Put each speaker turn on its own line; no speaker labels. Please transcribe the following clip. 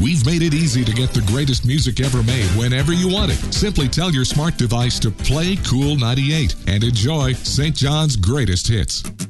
We've made it easy to get the greatest music ever made whenever you want it. Simply tell your smart device to play Cool 98 and enjoy St. John's greatest hits.